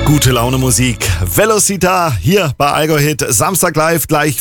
Gute Laune Musik. Velocita hier bei Allgäu Hit. Samstag live gleich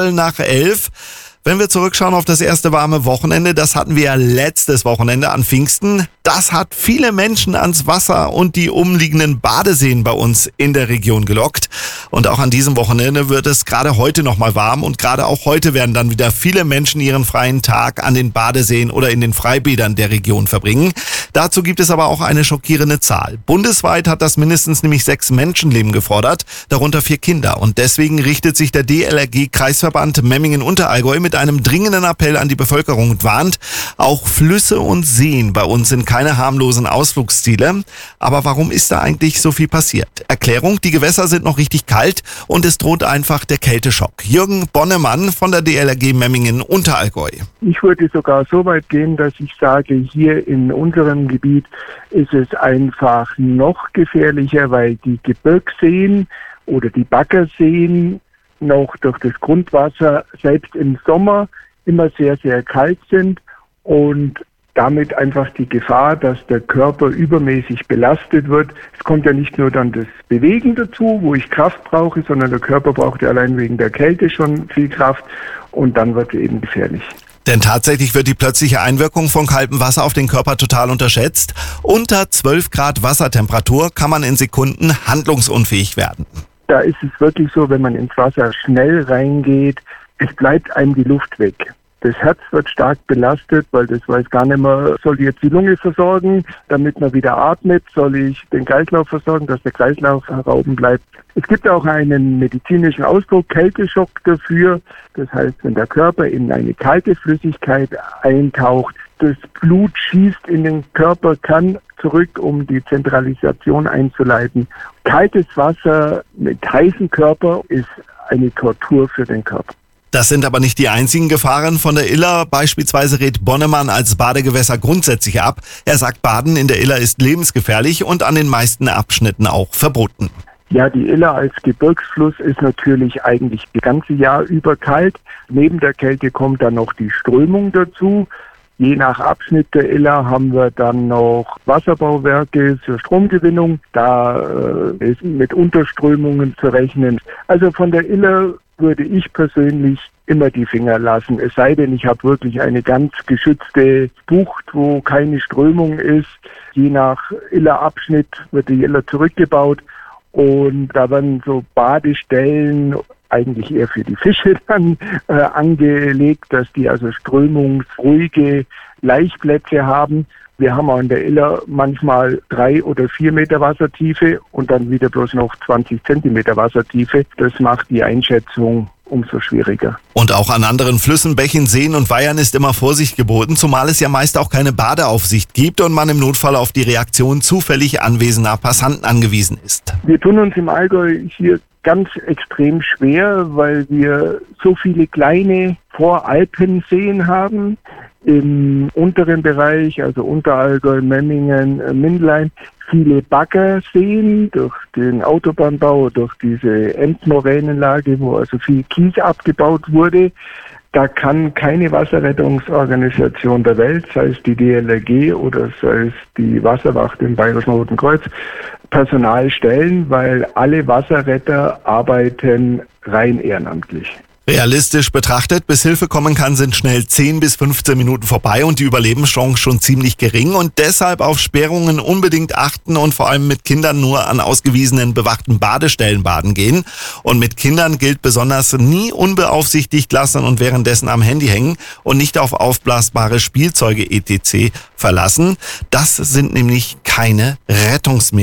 11:45. Wenn wir zurückschauen auf das erste warme Wochenende, das hatten wir ja letztes Wochenende an Pfingsten. Das hat viele Menschen ans Wasser und die umliegenden Badeseen bei uns in der Region gelockt. Und auch an diesem Wochenende wird es gerade heute nochmal warm und gerade auch heute werden dann wieder viele Menschen ihren freien Tag an den Badeseen oder in den Freibädern der Region verbringen. Dazu gibt es aber auch eine schockierende Zahl. Bundesweit hat das mindestens nämlich 6 Menschenleben gefordert, darunter 4 Kinder. Und deswegen richtet sich der DLRG-Kreisverband Memmingen-Unterallgäu mit einem dringenden Appell an die Bevölkerung und warnt, auch Flüsse und Seen bei uns sind keine harmlosen Ausflugsziele. Aber warum ist da eigentlich so viel passiert? Erklärung, die Gewässer sind noch richtig kalt und es droht einfach der Kälteschock. Jürgen Bonnemann von der DLRG Memmingen-Unterallgäu. Ich würde sogar so weit gehen, dass ich sage, hier in unserem Gebiet ist es einfach noch gefährlicher, weil die Gebirgsseen oder die Baggerseen noch durch das Grundwasser selbst im Sommer immer sehr, sehr kalt sind und damit einfach die Gefahr, dass der Körper übermäßig belastet wird. Es kommt ja nicht nur dann das Bewegen dazu, wo ich Kraft brauche, sondern der Körper braucht ja allein wegen der Kälte schon viel Kraft und dann wird es eben gefährlich. Denn tatsächlich wird die plötzliche Einwirkung von kaltem Wasser auf den Körper total unterschätzt. Unter 12 Grad Wassertemperatur kann man in Sekunden handlungsunfähig werden. Da ist es wirklich so, wenn man ins Wasser schnell reingeht, es bleibt einem die Luft weg. Das Herz wird stark belastet, weil das weiß gar nicht mehr, soll ich jetzt die Lunge versorgen, damit man wieder atmet, soll ich den Kreislauf versorgen, dass der Kreislauf rauben bleibt. Es gibt auch einen medizinischen Ausdruck, Kälteschock dafür. Das heißt, wenn der Körper in eine kalte Flüssigkeit eintaucht, das Blut schießt in den Körper, kann zurück, um die Zentralisation einzuleiten. Kaltes Wasser mit heißem Körper ist eine Tortur für den Körper. Das sind aber nicht die einzigen Gefahren von der Iller. Beispielsweise rät Bonnemann als Badegewässer grundsätzlich ab. Er sagt, Baden in der Iller ist lebensgefährlich und an den meisten Abschnitten auch verboten. Ja, die Iller als Gebirgsfluss ist natürlich eigentlich das ganze Jahr über kalt. Neben der Kälte kommt dann noch die Strömung dazu. Je nach Abschnitt der Iller haben wir dann noch Wasserbauwerke zur Stromgewinnung. Da ist mit Unterströmungen zu rechnen. Also von der Iller würde ich persönlich immer die Finger lassen. Es sei denn, ich habe wirklich eine ganz geschützte Bucht, wo keine Strömung ist. Je nach Illerabschnitt wird die Iller zurückgebaut und da werden so Badestellen eigentlich eher für die Fische dann angelegt, dass die also strömungsruhige Laichplätze haben. Wir haben auch in der Iller manchmal 3 oder 4 Meter Wassertiefe und dann wieder bloß noch 20 Zentimeter Wassertiefe. Das macht die Einschätzung umso schwieriger. Und auch an anderen Flüssen, Bächen, Seen und Weihern ist immer Vorsicht geboten, zumal es ja meist auch keine Badeaufsicht gibt und man im Notfall auf die Reaktion zufällig anwesender Passanten angewiesen ist. Wir tun uns im Allgäu hier ganz extrem schwer, weil wir so viele kleine Voralpenseen haben. Im unteren Bereich, also Unterallgäu, Memmingen, Mindlein, viele Baggerseen durch den Autobahnbau, durch diese Endmoränenlage, wo also viel Kies abgebaut wurde. Da kann keine Wasserrettungsorganisation der Welt, sei es die DLRG oder sei es die Wasserwacht im Bayerischen Roten Kreuz, Personal stellen, weil alle Wasserretter arbeiten rein ehrenamtlich. Realistisch betrachtet, bis Hilfe kommen kann, sind schnell 10 bis 15 Minuten vorbei und die Überlebenschance schon ziemlich gering und deshalb auf Sperrungen unbedingt achten und vor allem mit Kindern nur an ausgewiesenen bewachten Badestellen baden gehen. Und mit Kindern gilt besonders nie unbeaufsichtigt lassen und währenddessen am Handy hängen und nicht auf aufblasbare Spielzeuge etc. verlassen. Das sind nämlich keine Rettungsmittel.